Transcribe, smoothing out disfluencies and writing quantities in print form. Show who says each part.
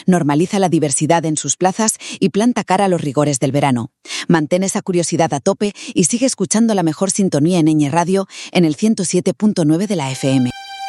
Speaker 1: normaliza la diversidad en sus plazas y planta cara a los rigores del verano. Mantén esa curiosidad a tope y sigue escuchando la mejor sintonía en Ñ Radio en el 107.9 de la FM.